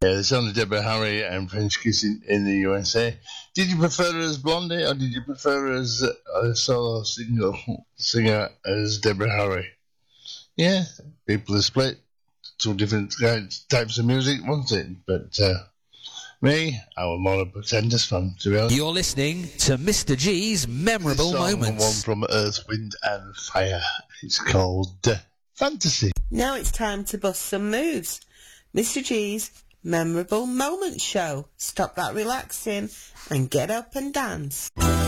Yeah, the song of Deborah Harry and French Kissing in the USA. Did you prefer her as Blondie, or did you prefer her as a solo singer as Deborah Harry? Yeah, people are split. Two different types of music, wasn't it? But me, I was more a Pretenders fan, to be honest. You're listening to Mr. G's Memorable Moments. One from Earth, Wind and Fire. It's called Fantasy. Now it's time to bust some moves. Mr. G's Memorable Moments Show. Stop that relaxing and get up and dance.